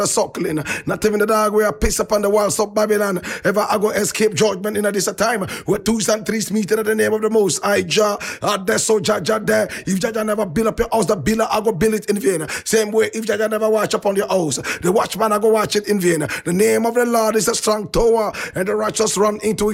suckling. Not even the dog where I piss upon the walls of Babylon. Ever I go escape judgment in this time. Where twos and threes meet in the name of the Most High Jah. There's so Jah there. If Jah never build up your house, the builder I go build it in vain. Same way, if Jah never watch upon your house, the watchman I go watch it in vain. The name of the Lord is a strong tower, and the righteous run into it.